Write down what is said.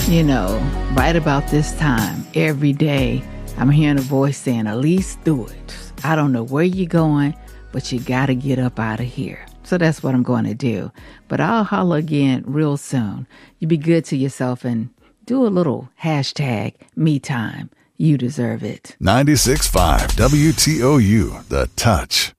You know, right about this time, every day, I'm hearing a voice saying, Elise, do it. I don't know where you're going, but you got to get up out of here. So that's what I'm going to do. But I'll holler again real soon. You be good to yourself and do a little hashtag me time. You deserve it. 96.5 WTOU, The Touch.